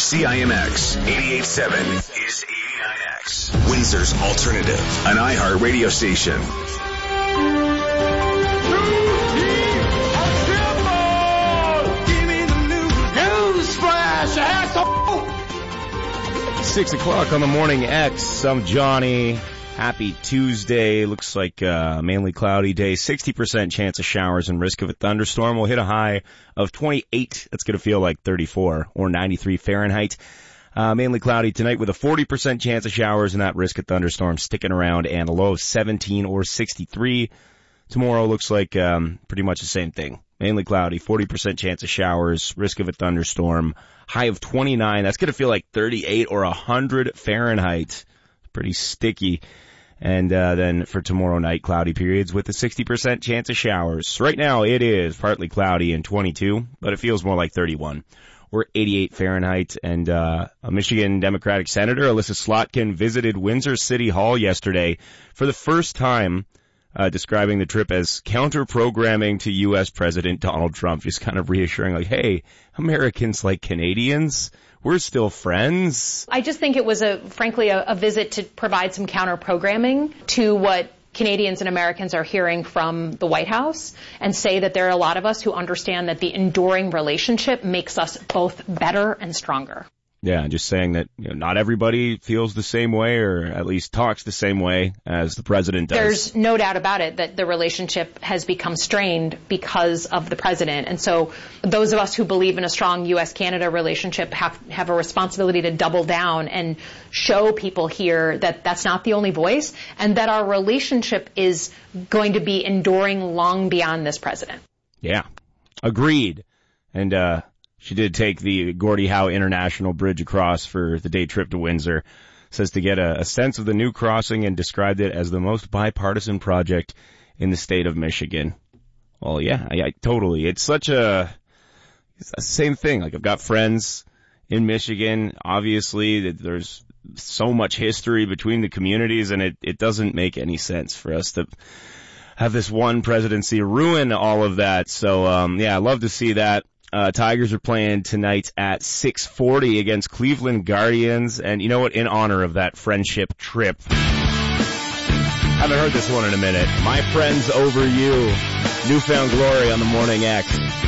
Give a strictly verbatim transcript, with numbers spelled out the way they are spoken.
C I M X eighty-eight point seven is eighty-nine X, Windsor's alternative, an iHeart radio station. Six o'clock on the Morning X. I'm Johnny. Happy Tuesday. Looks like a mainly cloudy day. sixty percent chance of showers and risk of a thunderstorm. We'll hit a high of twenty-eight. That's going to feel like thirty-four or ninety-three Fahrenheit. Uh, mainly cloudy tonight with a forty percent chance of showers and that risk of thunderstorms sticking around, and a low of seventeen or sixty-three. Tomorrow looks like um, pretty much the same thing. Mainly cloudy, forty percent chance of showers, risk of a thunderstorm, high of twenty-nine. That's going to feel like thirty-eight or one hundred Fahrenheit. Pretty sticky. And uh, then for tomorrow night, cloudy periods with a sixty percent chance of showers. Right now it is partly cloudy and twenty-two, but it feels more like thirty-one or eighty-eight Fahrenheit. And uh, a Michigan Democratic Senator, Elissa Slotkin, visited Windsor City Hall yesterday for the first time, Uh, describing the trip as counter-programming to U S President Donald Trump, just kind of reassuring, like, hey, Americans like Canadians, we're still friends. I just think it was, a frankly, a, a visit to provide some counter-programming to what Canadians and Americans are hearing from the White House, and say that there are a lot of us who understand that the enduring relationship makes us both better and stronger. Yeah, just saying that, you know, not everybody feels the same way, or at least talks the same way as the president does. There's no doubt about it that the relationship has become strained because of the president. And so those of us who believe in a strong U S Canada relationship have, have a responsibility to double down and show people here that that's not the only voice, and that our relationship is going to be enduring long beyond this president. Yeah, agreed. And, uh, she did take the Gordie Howe International Bridge across for the day trip to Windsor. Says to get a, a sense of the new crossing, and described it as the most bipartisan project in the state of Michigan. Well, yeah, I, I totally. It's such a, it's the same thing. Like, I've got friends in Michigan. Obviously, there's so much history between the communities, and it, it doesn't make any sense for us to have this one presidency ruin all of that. So, um, yeah, I love to see that. Uh, Tigers are playing tonight at six forty against Cleveland Guardians. And you know what? In honor of that friendship trip, haven't heard this one in a minute. My Friends Over You. Newfound Glory on the Morning X.